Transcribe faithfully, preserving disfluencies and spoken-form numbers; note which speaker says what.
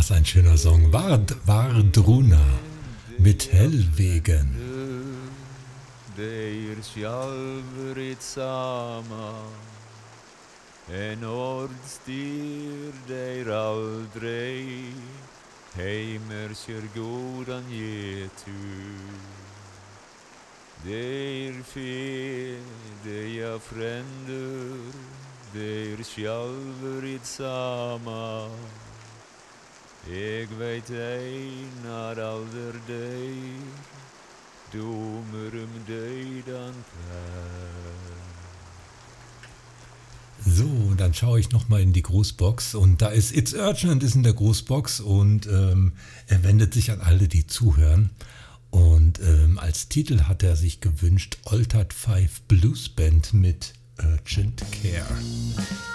Speaker 1: Was ein schöner Song. Vard, Vardruna mit Hellwegen.
Speaker 2: Der sjálfur sama en orðstír þeir aldrei heimur sér góðan étu. Þeir fyrirja frendur, þeir sjálfur sama. Ég veit einar aldur þeir, dómur um dauðan kveld.
Speaker 1: So, dann schaue ich nochmal in die Grußbox und da ist It's Urgent ist in der Grußbox und ähm, er wendet sich an alle, die zuhören. Und ähm, als Titel hat er sich gewünscht Altered Five Blues Band mit Urgent Care.